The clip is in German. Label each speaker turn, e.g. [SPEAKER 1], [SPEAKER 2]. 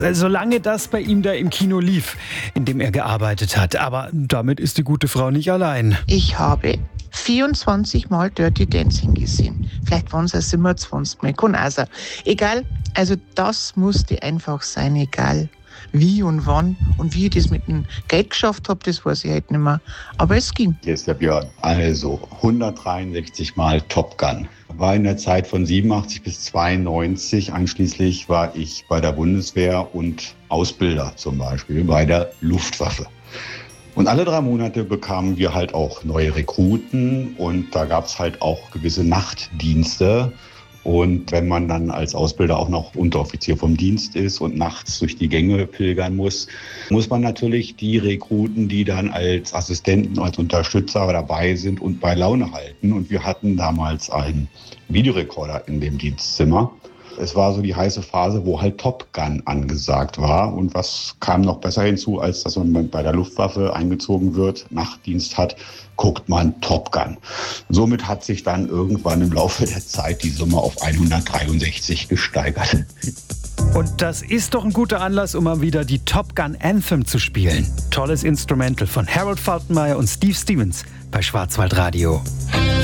[SPEAKER 1] Solange das bei ihm da im Kino lief, in dem er gearbeitet hat. Aber damit ist die gute Frau nicht allein.
[SPEAKER 2] Ich habe 24 Mal Dirty Dancing gesehen. Vielleicht waren es auch 27 Mal. Kann auch sein. Egal, also das musste einfach sein, egal wie und wann und wie ich das mit dem Geld geschafft habe, das weiß ich halt nicht mehr. Aber es ging.
[SPEAKER 3] Hier ist der Björn. Also 163 Mal Top Gun. War in der Zeit von 87 bis 92. Einschließlich war ich bei der Bundeswehr und Ausbilder zum Beispiel bei der Luftwaffe. Und alle 3 Monate bekamen wir halt auch neue Rekruten und da gab es halt auch gewisse Nachtdienste. Und wenn man dann als Ausbilder auch noch Unteroffizier vom Dienst ist und nachts durch die Gänge pilgern muss, muss man natürlich die Rekruten, die dann als Assistenten, als Unterstützer dabei sind und bei Laune halten. Und wir hatten damals einen Videorekorder in dem Dienstzimmer. Es war so die heiße Phase, wo halt Top Gun angesagt war. Und was kam noch besser hinzu, als dass man bei der Luftwaffe eingezogen wird, Nachtdienst hat, guckt man Top Gun. Somit hat sich dann irgendwann im Laufe der Zeit die Summe auf 163 gesteigert.
[SPEAKER 1] Und das ist doch ein guter Anlass, um mal wieder die Top Gun Anthem zu spielen. Tolles Instrumental von Harold Faltermeyer und Steve Stevens bei Schwarzwaldradio.